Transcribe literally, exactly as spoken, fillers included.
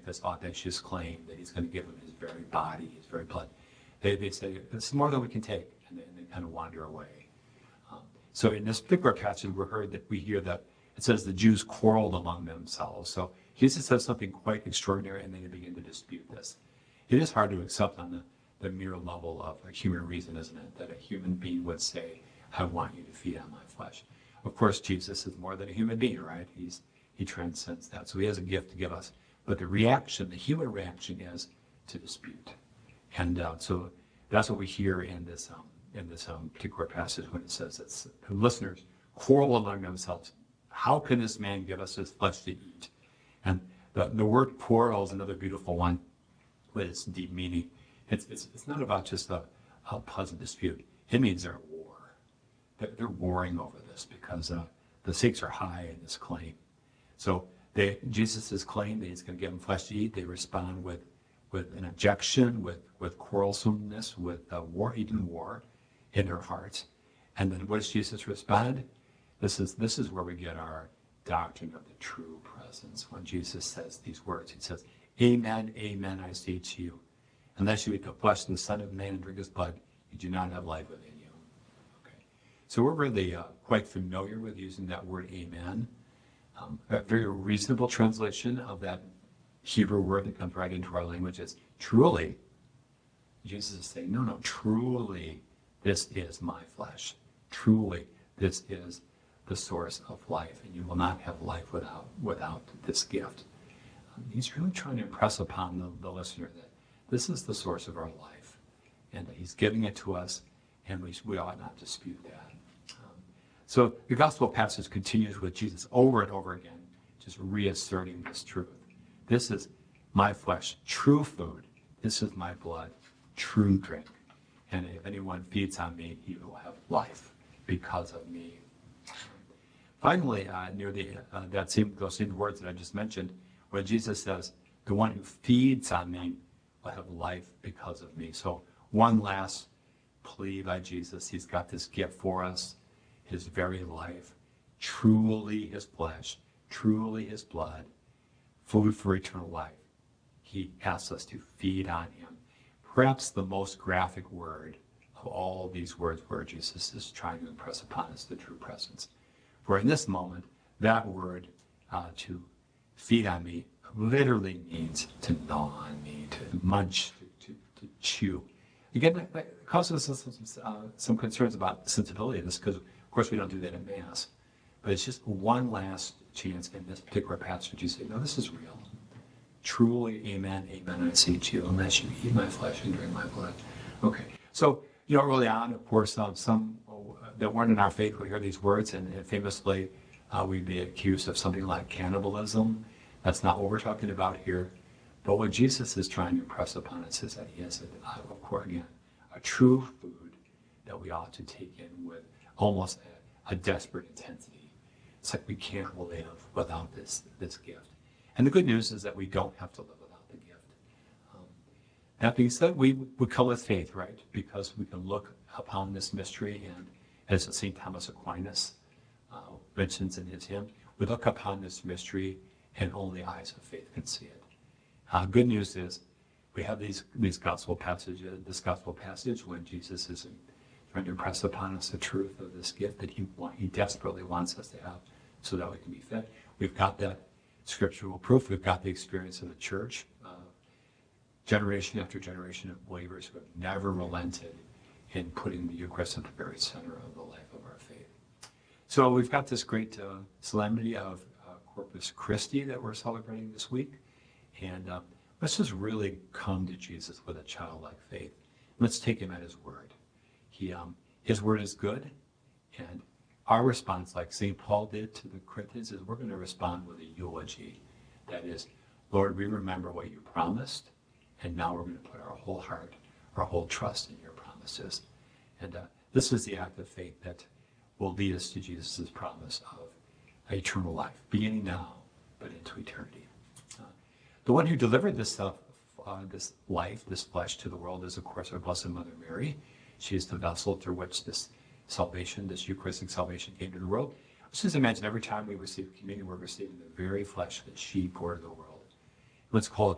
this audacious claim that he's going to give him his very body, his very blood. They, they say, this is more than we can take, and they, and they kind of wander away. Um, so in this particular passage, we heard that we hear that it says the Jews quarreled among themselves. So Jesus says something quite extraordinary, and they begin to dispute this. It is hard to accept on the, the mere level of a human reason, isn't it? That a human being would say, I want you to feed on my flesh. Of course, Jesus is more than a human being, right? He's He transcends that. So he has a gift to give us. But the reaction, the human reaction is to dispute. And uh, so that's what we hear in this um, in this um, particular passage when it says that the listeners quarrel among themselves. How can this man give us his flesh to eat? And the, the word quarrel is another beautiful one with its deep meaning. It's, it's, it's not about just a, a pleasant dispute. It means they're at war. They're, they're warring over this because uh, the stakes are high in this claim. So they, Jesus' claim that he's going to give them flesh to eat, they respond with, with an objection, with, with quarrelsomeness, with uh, war, even war in their hearts. And then what does Jesus respond? This is, this is where we get our doctrine of the true presence. When Jesus says these words, he says, Amen, amen, I say to you, unless you eat the flesh of the Son of Man and drink his blood, you do not have life within you. Okay. So we're really uh, quite familiar with using that word amen. Um, a very reasonable translation of that Hebrew word that comes right into our language is truly. Jesus is saying, no, no, truly, this is my flesh. Truly, this is the source of life, and you will not have life without without this gift. Um, he's really trying to impress upon the, the listener that this is the source of our life, and that he's giving it to us, and we, we ought not dispute that. Um, so the gospel passage continues with Jesus over and over again, just reasserting this truth. This is my flesh, true food. This is my blood, true drink. And if anyone feeds on me, he will have life because of me. Finally, uh, near the uh, that same those same words that I just mentioned, where Jesus says, "The one who feeds on me will have life because of me." So one last plea by Jesus. He's got this gift for us, his very life, truly his flesh, truly his blood, food for eternal life. He asks us to feed on him. Perhaps the most graphic word of all these words where Jesus is trying to impress upon us the true presence. For in this moment, that word, uh, to feed on me, literally means to gnaw on me, to munch, to, to, to chew. Again, that, that causes us some, uh, some concerns about the sensibility of this, because, of course, we don't do that in Mass. But it's just one last chance in this particular passage. You say, no, this is real. Truly, amen, amen, I say to you, unless you eat my flesh and drink my blood. Okay, so, you know, early on, of course, uh, some that weren't in our faith would hear these words, and, and famously, uh, we'd be accused of something like cannibalism. That's not what we're talking about here. But what Jesus is trying to impress upon us is that he has, a, of course, again, a true food that we ought to take in with almost a, a desperate intensity. It's like we can't live without this, this gift. And the good news is that we don't have to live without the gift. Um, that being said, we would come with faith, right? Because we can look upon this mystery, and as Saint Thomas Aquinas uh, mentions in his hymn, we look upon this mystery and only eyes of faith can see it. Uh, good news is we have these these gospel passages, this gospel passage when Jesus is trying to impress upon us the truth of this gift that he want, he desperately wants us to have so that we can be fed. We've got that scriptural proof. We've got the experience of the church, uh, generation after generation of believers who have never relented in putting the Eucharist at the very center of the life of our faith. So we've got this great uh, solemnity of uh, Corpus Christi that we're celebrating this week. And uh, let's just really come to Jesus with a childlike faith. Let's take him at his word. He, um, his word is good. And our response, like Saint Paul did to the Corinthians, is we're going to respond with a eulogy. That is, Lord, we remember what you promised, and now we're going to put our whole heart, our whole trust in your promises. And uh, this is the act of faith that will lead us to Jesus' promise of eternal life, beginning now, but into eternity. Uh, the one who delivered this stuff, uh, this life, this flesh to the world is, of course, our Blessed Mother Mary. She is the vessel through which this salvation, this Eucharistic salvation came to the world. Let's just imagine every time we receive communion, we're receiving the very flesh that she poured to the world. Let's call it